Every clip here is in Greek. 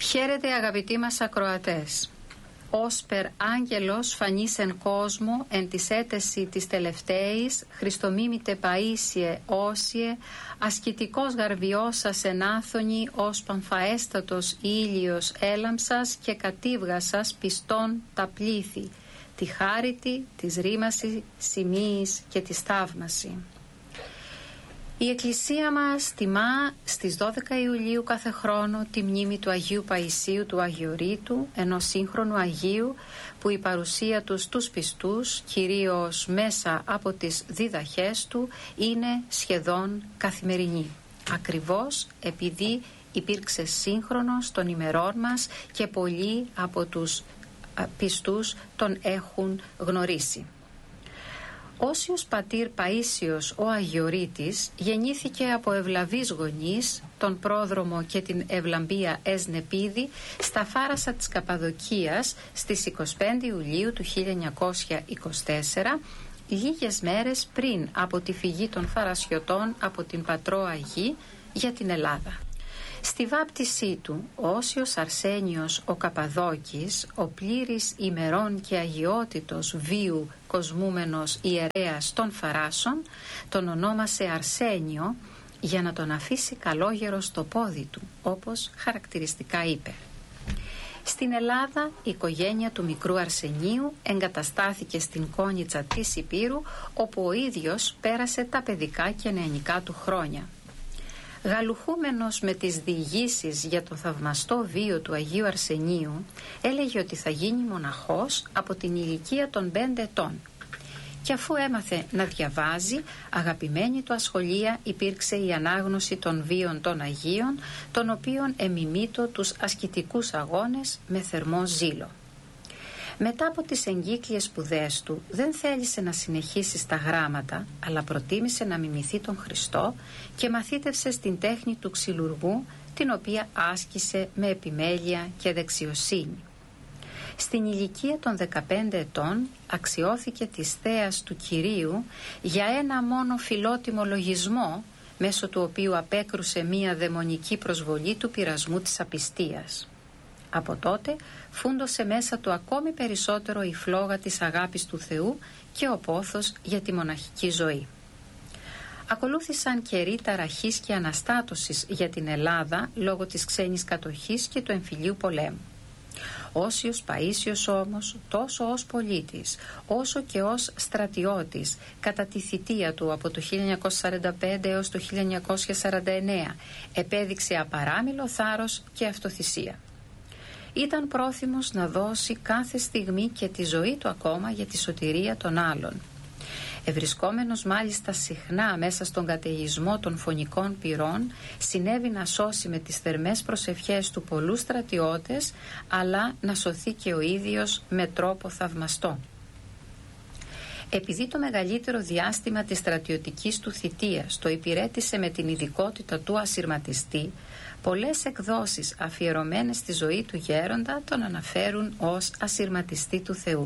Χαίρετε αγαπητοί μας ακροατές. Όσπερ άγγελος φανής εν κόσμο, εν της έτεση της τελευταίης, Χριστομίμητε Παΐσιε όσιε, ασκητικός γαρβιώσας εν άθονη, ως πανφαέστατος ήλιος έλαμψας και κατήβγασας πιστών τα πλήθη, τη χάριτη, της ρήμαση, σημείης και τη σταύμαση. Η Εκκλησία μας τιμά στις 12 Ιουλίου κάθε χρόνο τη μνήμη του Αγίου Παϊσίου του Αγιορείτου, ενός σύγχρονου Αγίου που η παρουσία του στους πιστούς, κυρίως μέσα από τις δίδαχές του, είναι σχεδόν καθημερινή. Ακριβώς επειδή υπήρξε σύγχρονος των ημερών μας και πολλοί από τους πιστούς τον έχουν γνωρίσει. Όσιος πατήρ Παΐσιος ο Αγιορείτης γεννήθηκε από ευλαβείς γονείς, τον πρόδρομο και την ευλαμπία Εσνεπίδη, στα Φάρασα της Καπαδοκίας στις 25 Ιουλίου του 1924, λίγες μέρες πριν από τη φυγή των Φαρασιωτών από την Πατρόα Γη για την Ελλάδα. Στη βάπτισή του, ο Όσιος Αρσένιος ο Καπαδόκης, ο πλήρης ημερών και αγιότητος βίου κοσμούμενος ιερέας των Φαράσων, τον ονόμασε Αρσένιο για να τον αφήσει καλόγερο στο πόδι του, όπως χαρακτηριστικά είπε. Στην Ελλάδα η οικογένεια του μικρού Αρσενίου εγκαταστάθηκε στην Κόνιτσα της Υπήρου, όπου ο ίδιος πέρασε τα παιδικά και νεανικά του χρόνια. Γαλουχούμενος με τις διηγήσεις για το θαυμαστό βίο του Αγίου Αρσενίου, έλεγε ότι θα γίνει μοναχός από την ηλικία των 5 ετών. Και αφού έμαθε να διαβάζει, αγαπημένη του ασχολία υπήρξε η ανάγνωση των βίων των Αγίων, των οποίων εμιμείτο τους ασκητικούς αγώνες με θερμό ζήλο. Μετά από τις εγκύκλιες σπουδές του δεν θέλησε να συνεχίσει στα γράμματα, αλλά προτίμησε να μιμηθεί τον Χριστό και μαθήτευσε στην τέχνη του ξυλουργού, την οποία άσκησε με επιμέλεια και δεξιοσύνη. Στην ηλικία των 15 ετών αξιώθηκε της θέας του Κυρίου για ένα μόνο φιλότιμο λογισμό, μέσω του οποίου απέκρουσε μία δαιμονική προσβολή του πειρασμού της απιστίας. Από τότε φούντωσε μέσα του ακόμη περισσότερο η φλόγα της αγάπης του Θεού και ο πόθος για τη μοναχική ζωή. Ακολούθησαν καιροί ταραχής και αναστάτωσης για την Ελλάδα λόγω της ξένης κατοχής και του εμφυλίου πολέμου. Όσιος Παΐσιος όμως, τόσο ως πολίτης όσο και ως στρατιώτης, κατά τη θητεία του από το 1945 έως το 1949 επέδειξε απαράμιλο θάρρος και αυτοθυσία. Ήταν πρόθυμος να δώσει κάθε στιγμή και τη ζωή του ακόμα για τη σωτηρία των άλλων. Ευρισκόμενος μάλιστα συχνά μέσα στον καταιγισμό των φωνικών πυρών, συνέβη να σώσει με τις θερμές προσευχές του πολλούς στρατιώτες, αλλά να σωθεί και ο ίδιος με τρόπο θαυμαστό. Επειδή το μεγαλύτερο διάστημα της στρατιωτικής του θητείας το υπηρέτησε με την ειδικότητα του ασυρματιστή, πολλές εκδόσεις αφιερωμένες στη ζωή του γέροντα τον αναφέρουν ως ασυρματιστή του Θεού.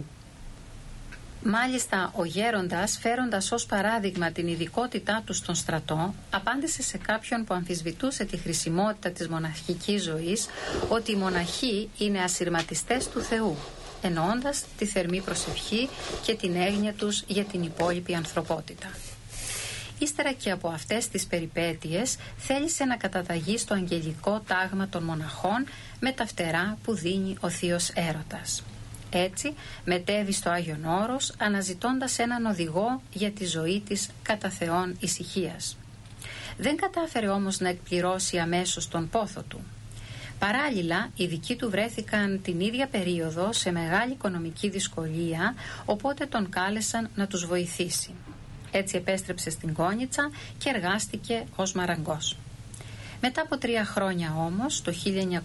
Μάλιστα ο γέροντας, φέροντας ως παράδειγμα την ειδικότητά του στον στρατό, απάντησε σε κάποιον που αμφισβητούσε τη χρησιμότητα της μοναχικής ζωής ότι οι μοναχοί είναι ασυρματιστές του Θεού, εννοώντας τη θερμή προσευχή και την έγνοια τους για την υπόλοιπη ανθρωπότητα. Ύστερα και από αυτές τις περιπέτειες θέλησε να καταταγεί στο αγγελικό τάγμα των μοναχών με τα φτερά που δίνει ο Θείος Έρωτας. Έτσι μετέβη στο Άγιον Όρος, αναζητώντας έναν οδηγό για τη ζωή της κατά Θεόν ησυχίας. Δεν κατάφερε όμως να εκπληρώσει αμέσως τον πόθο του. Παράλληλα, οι δικοί του βρέθηκαν την ίδια περίοδο σε μεγάλη οικονομική δυσκολία, οπότε τον κάλεσαν να τους βοηθήσει. Έτσι επέστρεψε στην Κόνιτσα και εργάστηκε ως μαραγκός. Μετά από 3 χρόνια όμως, το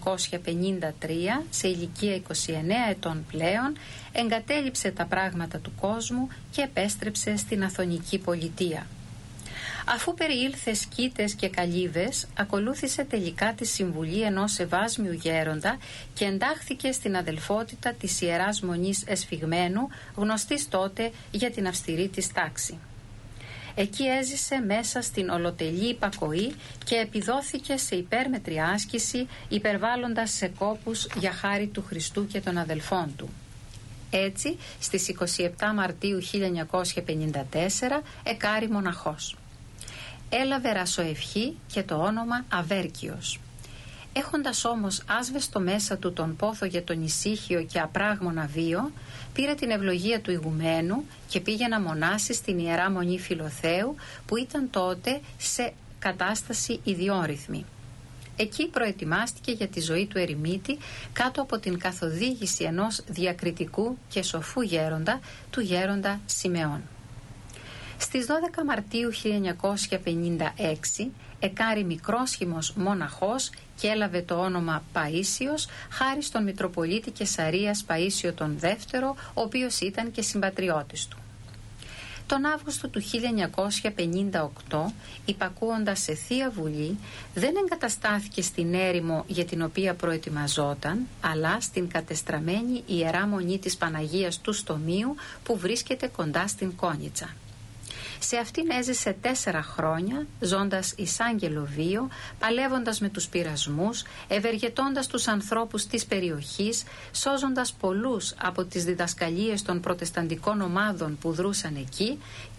1953, σε ηλικία 29 ετών πλέον, εγκατέλειψε τα πράγματα του κόσμου και επέστρεψε στην Αθωνική πολιτεία. Αφού περιήλθε σκήτες και καλύβες, ακολούθησε τελικά τη συμβουλή ενός ευάσμιου γέροντα και εντάχθηκε στην αδελφότητα της Ιεράς Μονής Εσφυγμένου, γνωστής τότε για την αυστηρή της τάξη. Εκεί έζησε μέσα στην ολοτελή υπακοή και επιδόθηκε σε υπέρμετρη άσκηση, υπερβάλλοντας σε κόπους για χάρη του Χριστού και των αδελφών του. Έτσι, στις 27 Μαρτίου 1954 εκάρη μοναχός. Έλαβε ρασοευχή και το όνομα Αβέρκιος. Έχοντας όμως άσβεστο μέσα του τον πόθο για τον ησύχιο και απράγμονα βίο, πήρε την ευλογία του ηγουμένου και πήγε να μονάσει στην Ιερά Μονή Φιλοθέου, που ήταν τότε σε κατάσταση ιδιόρυθμη. Εκεί προετοιμάστηκε για τη ζωή του ερημίτη κάτω από την καθοδήγηση ενός διακριτικού και σοφού γέροντα, του γέροντα Σιμεών. Στις 12 Μαρτίου 1956 εκάρη μικρόσχημος μοναχός και έλαβε το όνομα Παΐσιος χάρη στον Μητροπολίτη Καισαρίας Παΐσιο τον δεύτερο, ο οποίος ήταν και συμπατριώτης του. Τον Αύγουστο του 1958, υπακούοντας σε Θεία Βουλή, δεν εγκαταστάθηκε στην έρημο για την οποία προετοιμαζόταν, αλλά στην κατεστραμμένη Ιερά Μονή της Παναγίας του Στομίου, που βρίσκεται κοντά στην Κόνιτσα. Σε αυτήν έζησε 4 χρόνια, ζώντας εις άγγελο βίο, παλεύοντας με τους πειρασμούς, ευεργετώντας τους ανθρώπους της περιοχής, σώζοντας πολλούς από τις διδασκαλίες των προτεσταντικών ομάδων που δρούσαν εκεί